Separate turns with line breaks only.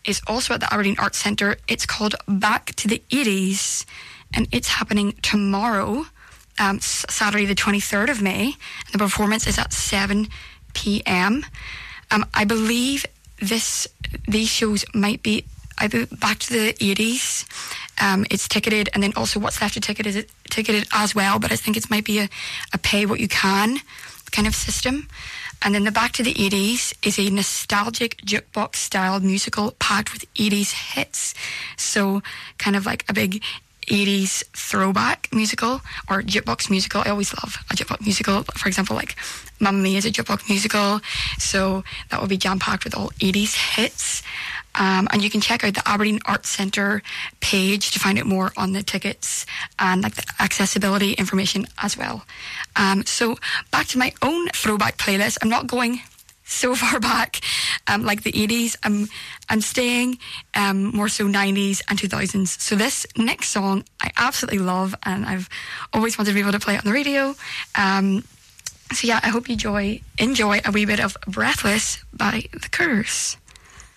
is also at the Aberdeen Arts Centre. It's called Back to the 80s, and it's happening tomorrow, Saturday the 23rd of May. The performance is at 7 p.m. I believe these shows might be either Back to the 80s. It's ticketed, and then also What's Left to Ticket is ticketed as well, but I think it might be a pay what you can kind of system. And then the Back to the 80s is a nostalgic jukebox style musical packed with 80s hits. So kind of like a big 80s throwback musical or jukebox musical. I always love a jukebox musical. For example, like Mamma Mia is a jukebox musical. So that will be jam-packed with all 80s hits. And you can check out the Aberdeen Arts Centre page to find out more on the tickets and like the accessibility information as well. So back to my own throwback playlist. I'm not going so far back like the 80s. I'm staying more so 90s and 2000s. So this next song I absolutely love, and I've always wanted to be able to play it on the radio. So yeah, I hope you enjoy a wee bit of Breathless by The Curse.